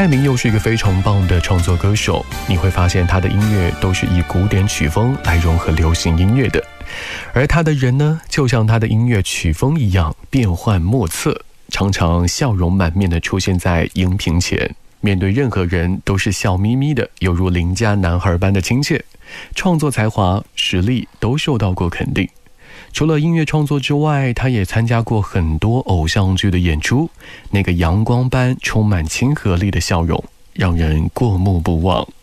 蔡明又是一个非常棒的创作歌手，你会发现他的音乐都是以古典曲风来融合流行音乐的，而他的人呢，就像他的音乐曲风一样变幻莫测，常常笑容满面地出现在荧屏前，面对任何人都是笑眯眯的，犹如邻家男孩般的亲切。创作才华、实力都受到过肯定。除了音乐创作之外，他也参加过很多偶像剧的演出，那个阳光般充满亲和力的笑容让人过目不忘。